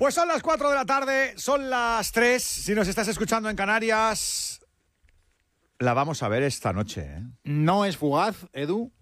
Pues son las 4 de la tarde, son las 3. Si nos estás escuchando en Canarias, la vamos a ver esta noche, ¿eh? No es fugaz, Edu.